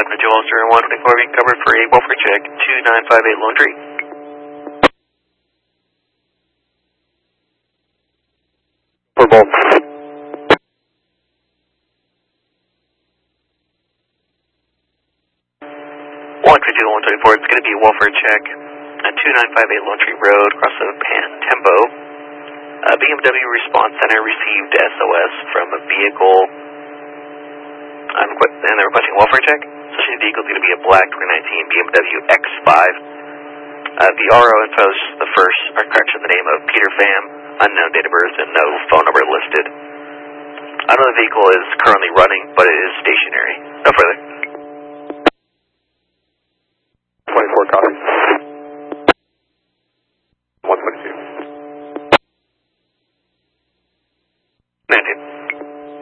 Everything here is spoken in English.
Control Officer 124 being covered for a welfare check, 2958 Lone Tree. For both. One Control 124, it's going to be a welfare check at 2958 Lone Tree Road, across the Tembo. BMW Response Center received SOS from a vehicle, and they're requesting a welfare check. Such a vehicle is going to be a black 2019 BMW X5. The RO info is the first, or correction, the name of Peter Pham, unknown date of birth, and no phone number listed. I know the vehicle is currently running, but it is stationary. No further. 24 copy.